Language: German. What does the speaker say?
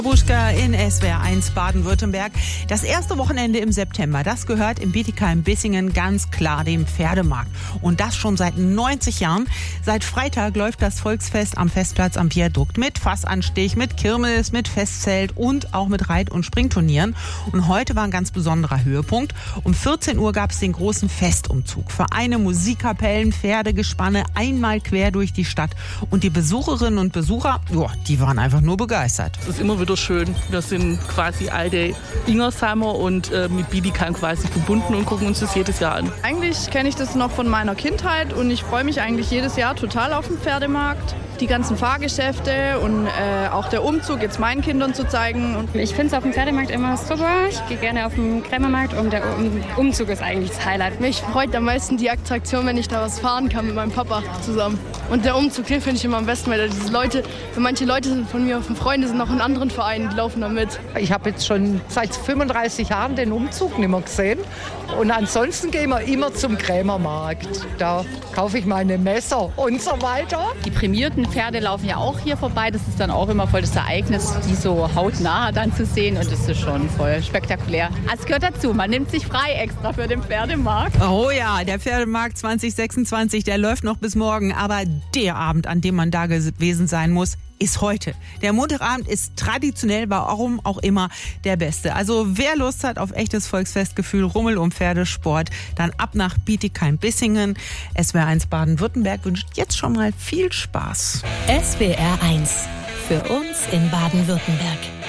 Buschka in SWR 1 Baden-Württemberg. Das erste Wochenende im September, das gehört im Bietigheim-Bissingen ganz klar dem Pferdemarkt. Und das schon seit 90 Jahren. Seit Freitag läuft das Volksfest am Festplatz am Viadukt mit Fassanstich, mit Kirmes, mit Festzelt und auch mit Reit- und Springturnieren. Und heute war ein ganz besonderer Höhepunkt. Um 14 Uhr gab es den großen Festumzug. Vereine, Musikkapellen, Pferdegespanne einmal quer durch die Stadt. Und die Besucherinnen und Besucher, die waren einfach nur begeistert. Es ist immer wieder schön. Wir sind quasi alte Ingersheimer und mit Bietigheim quasi verbunden und gucken uns das jedes Jahr an. Eigentlich kenne ich das noch von meiner Kindheit und ich freue mich eigentlich jedes Jahr total auf den Pferdemarkt. Die ganzen Fahrgeschäfte und auch der Umzug jetzt meinen Kindern zu zeigen. Ich finde es auf dem Pferdemarkt immer super. Ich gehe gerne auf den Krämermarkt und der Umzug ist eigentlich das Highlight. Mich freut am meisten die Attraktion, wenn ich da was fahren kann mit meinem Papa zusammen. Und der Umzug, den finde ich immer am besten, weil manche Leute sind von mir, Freunde sind noch in anderen Vereinen, die laufen da mit. Ich habe jetzt schon seit 35 Jahren den Umzug nicht mehr gesehen. Und ansonsten gehen wir immer zum Krämermarkt. Da kaufe ich meine Messer und so weiter. Die prämierten Pferde laufen ja auch hier vorbei. Das ist dann auch immer voll das Ereignis, die so hautnah dann zu sehen. Und das ist schon voll spektakulär. Es gehört dazu, man nimmt sich frei extra für den Pferdemarkt. Oh ja, der Pferdemarkt 2026, der läuft noch bis morgen. Aber der Abend, an dem man da gewesen sein muss, ist heute. Der Montagabend ist traditionell, warum auch immer, der beste. Also wer Lust hat auf echtes Volksfestgefühl, Rummel und Pferdesport, dann ab nach Bietigheim-Bissingen. SWR 1 Baden-Württemberg wünscht jetzt schon mal viel Spaß. SWR 1 für uns in Baden-Württemberg.